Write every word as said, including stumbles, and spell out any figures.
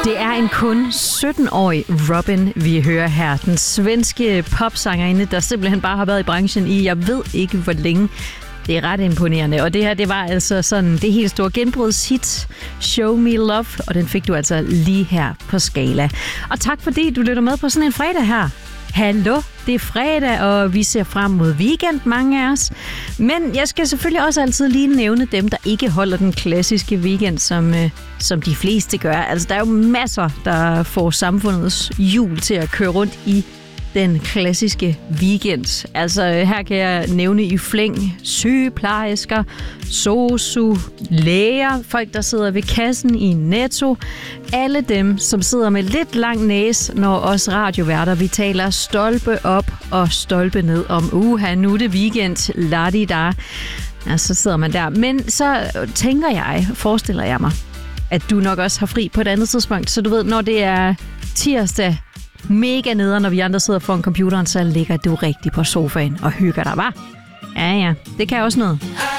Det er en kun sytten-årig Robyn, vi hører her. Den svenske popsangerinde, der simpelthen bare har været i branchen i, jeg ved ikke hvor længe. Det er ret imponerende. Og det her, det var altså sådan det helt store genbrudshit, Show Me Love. Og den fik du altså lige her på Skala. Og tak fordi du lytter med på sådan en fredag her. Hallo, det er fredag, og vi ser frem mod weekend, mange af os. Men jeg skal selvfølgelig også altid lige nævne dem, der ikke holder den klassiske weekend, som, øh, som de fleste gør. Altså, der er jo masser, der får samfundets hjul til at køre rundt i den klassiske weekend. Altså, her kan jeg nævne i flæng sygeplejersker, sosu, læger, folk, der sidder ved kassen i Netto. Alle dem, som sidder med lidt lang næse, når os radioværter, vi taler stolpe op og stolpe ned om, uha, nu er det weekend, la-di-da. Ja, så sidder man der. Men så tænker jeg, forestiller jeg mig, at du nok også har fri på et andet tidspunkt. Så du ved, når det er tirsdag, mega neder, når vi andre sidder foran computeren, så ligger du rigtig på sofaen og hygger dig, hva'? Ja, ja, det kan også noget.